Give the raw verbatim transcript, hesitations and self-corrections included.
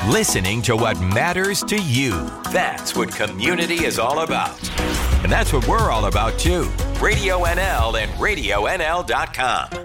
Listening to what matters to you. That's what community is all about. And that's what we're all about, too. Radio N L and radio N L dot com.